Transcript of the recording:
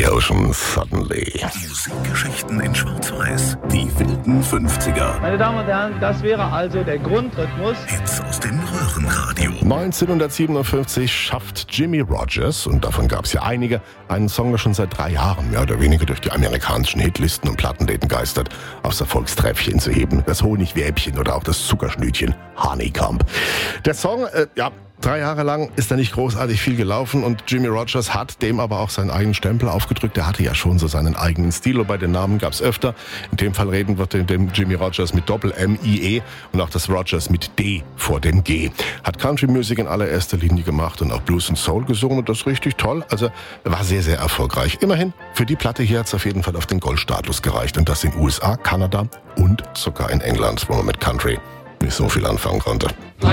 the Ocean Suddenly. Musikgeschichten in Schwarz-Weiß. Die wilden 50er. Meine Damen und Herren, das wäre also der Grundrhythmus. Hits aus dem Röhrenradio. 1957 schafft Jimmie Rodgers, und davon gab es ja einige, einen Song, der schon seit 3 Jahren mehr oder weniger durch die amerikanischen Hitlisten und Plattenläden geistert, aufs Erfolgstreppchen zu heben. Das Honigwäbchen oder auch das Zuckerschnütchen Honeycomb. Der Song, 3 Jahre lang ist er nicht großartig viel gelaufen und Jimmie Rodgers hat dem aber auch seinen eigenen Stempel aufgedrückt. Er hatte ja schon so seinen eigenen Stil, und bei den Namen gab es öfter. In dem Fall reden wir dem Jimmie Rodgers mit Doppel-M-I-E und auch das Rodgers mit D vor dem G. Hat Country Music in allererster Linie gemacht und auch Blues und Soul gesungen, und das richtig toll. Also war sehr, sehr erfolgreich. Immerhin, für die Platte hier hat es auf jeden Fall auf den Goldstatus gereicht, und das in USA, Kanada und sogar in England, wo man mit Country nicht so viel anfangen konnte.